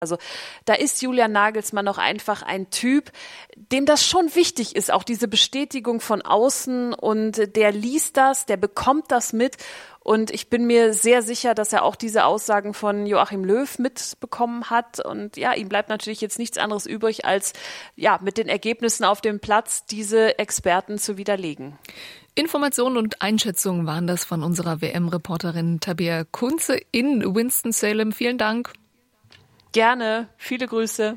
Also da ist Julian Nagelsmann auch einfach ein Typ, dem das schon wichtig ist, auch diese Bestätigung von außen, und der liest das, der bekommt das mit, und ich bin mir sehr sicher, dass er auch diese Aussagen von Joachim Löw mitbekommen hat, und ja, ihm bleibt natürlich jetzt nichts anderes übrig, als ja mit den Ergebnissen auf dem Platz diese Experten zu widerlegen. Informationen und Einschätzungen waren das von unserer WM-Reporterin Tabea Kunze in Winston-Salem. Vielen Dank. Gerne. Viele Grüße.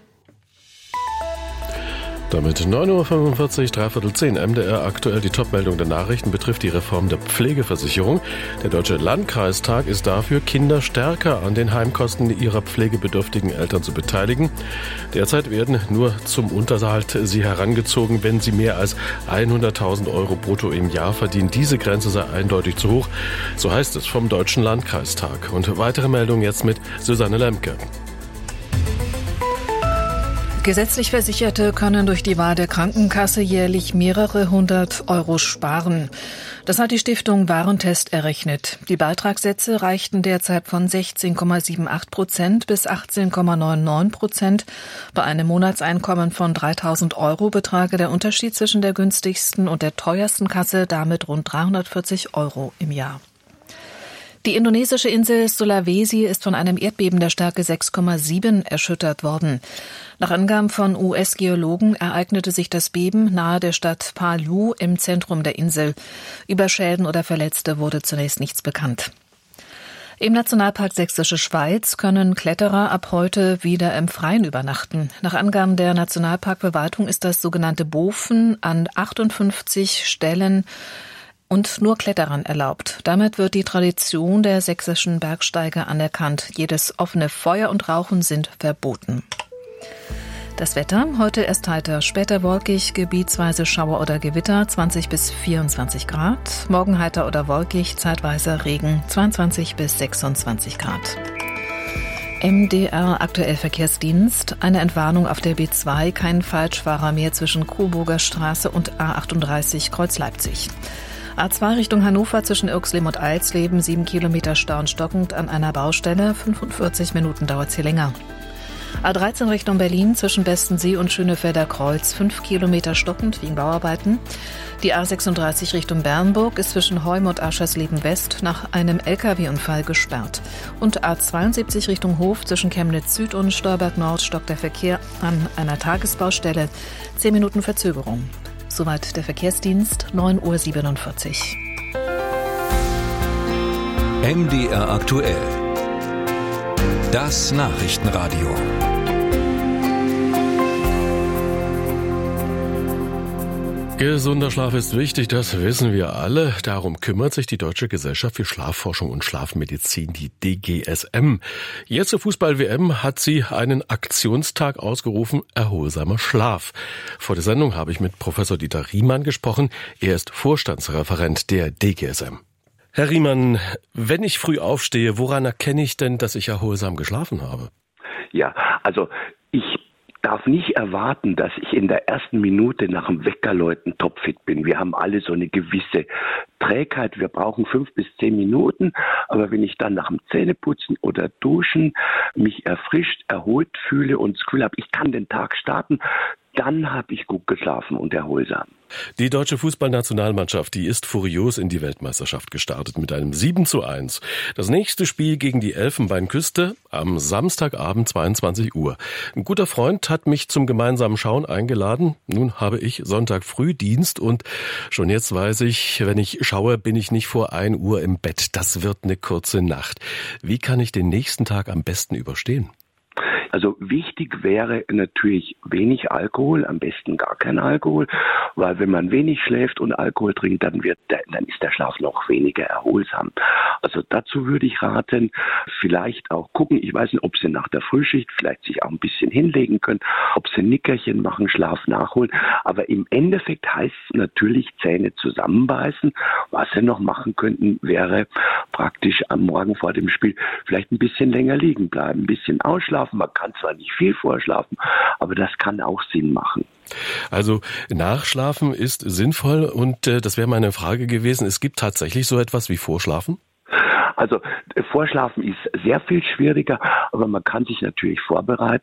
Damit 9.45 Uhr, 9:45, MDR aktuell. Die Topmeldung der Nachrichten betrifft die Reform der Pflegeversicherung. Der Deutsche Landkreistag ist dafür, Kinder stärker an den Heimkosten ihrer pflegebedürftigen Eltern zu beteiligen. Derzeit werden nur zum Unterhalt sie herangezogen, wenn sie mehr als 100.000 Euro brutto im Jahr verdienen. Diese Grenze sei eindeutig zu hoch. So heißt es vom Deutschen Landkreistag. Und weitere Meldungen jetzt mit Susanne Lemke. Gesetzlich Versicherte können durch die Wahl der Krankenkasse jährlich mehrere 100 Euro sparen. Das hat die Stiftung Warentest errechnet. Die Beitragssätze reichten derzeit von 16,78% bis 18,99%. Bei einem Monatseinkommen von 3.000 Euro betrage der Unterschied zwischen der günstigsten und der teuersten Kasse damit rund 340 Euro im Jahr. Die indonesische Insel Sulawesi ist von einem Erdbeben der Stärke 6,7 erschüttert worden. Nach Angaben von US-Geologen ereignete sich das Beben nahe der Stadt Palu im Zentrum der Insel. Über Schäden oder Verletzte wurde zunächst nichts bekannt. Im Nationalpark Sächsische Schweiz können Kletterer ab heute wieder im Freien übernachten. Nach Angaben der Nationalparkverwaltung ist das sogenannte Bofen an 58 Stellen und nur Kletterern erlaubt. Damit wird die Tradition der sächsischen Bergsteiger anerkannt. Jedes offene Feuer und Rauchen sind verboten. Das Wetter, heute erst heiter, später wolkig, gebietsweise Schauer oder Gewitter, 20 bis 24 Grad. Morgen heiter oder wolkig, zeitweise Regen, 22 bis 26 Grad. MDR aktuell Verkehrsdienst. Eine Entwarnung auf der B2, kein Falschfahrer mehr zwischen Coburger Straße und A38 Kreuz Leipzig. A2 Richtung Hannover zwischen Irxleben und Eilsleben, 7 Kilometer Stau und stockend an einer Baustelle, 45 Minuten dauert es hier länger. A13 Richtung Berlin zwischen Bestensee und Schönefelder Kreuz, 5 Kilometer stockend wegen Bauarbeiten. Die A36 Richtung Bernburg ist zwischen Heum und Aschersleben West nach einem LKW-Unfall gesperrt. Und A72 Richtung Hof zwischen Chemnitz Süd und Stolberg Nord stockt der Verkehr an einer Tagesbaustelle, 10 Minuten Verzögerung. Soweit der Verkehrsdienst, 9:47 Uhr. MDR aktuell. Das Nachrichtenradio. Gesunder Schlaf ist wichtig, das wissen wir alle. Darum kümmert sich die Deutsche Gesellschaft für Schlafforschung und Schlafmedizin, die DGSM. Jetzt zur Fußball-WM hat sie einen Aktionstag ausgerufen, erholsamer Schlaf. Vor der Sendung habe ich mit Professor Dieter Riemann gesprochen. Er ist Vorstandsreferent der DGSM. Herr Riemann, wenn ich früh aufstehe, woran erkenne ich denn, dass ich erholsam geschlafen habe? Ja, also ich darf nicht erwarten, dass ich in der ersten Minute nach dem Weckerläuten topfit bin. Wir haben alle so eine gewisse Trägheit. Wir brauchen 5 bis 10 Minuten. Aber wenn ich dann nach dem Zähneputzen oder Duschen mich erfrischt, erholt fühle und das Gefühl habe, ich kann den Tag starten, dann habe ich gut geschlafen und erholsam. Die deutsche Fußballnationalmannschaft, die ist furios in die Weltmeisterschaft gestartet mit einem 7:1. Das nächste Spiel gegen die Elfenbeinküste am Samstagabend 22 Uhr. Ein guter Freund hat mich zum gemeinsamen Schauen eingeladen. Nun habe ich Sonntag früh Dienst und schon jetzt weiß ich, wenn ich schaue, bin ich nicht vor 1 Uhr im Bett. Das wird eine kurze Nacht. Wie kann ich den nächsten Tag am besten überstehen? Also wichtig wäre natürlich wenig Alkohol, am besten gar kein Alkohol, weil wenn man wenig schläft und Alkohol trinkt, dann ist der Schlaf noch weniger erholsam. Also dazu würde ich raten, vielleicht auch gucken, ich weiß nicht, ob Sie nach der Frühschicht vielleicht sich auch ein bisschen hinlegen können, ob Sie ein Nickerchen machen, Schlaf nachholen, aber im Endeffekt heißt es natürlich Zähne zusammenbeißen. Was Sie noch machen könnten, wäre praktisch am Morgen vor dem Spiel vielleicht ein bisschen länger liegen bleiben, ein bisschen ausschlafen. Man kann zwar nicht viel vorschlafen, aber das kann auch Sinn machen. Also Nachschlafen ist sinnvoll und das wäre meine Frage gewesen. Es gibt tatsächlich so etwas wie Vorschlafen? Also Vorschlafen ist sehr viel schwieriger, aber man kann sich natürlich vorbereiten.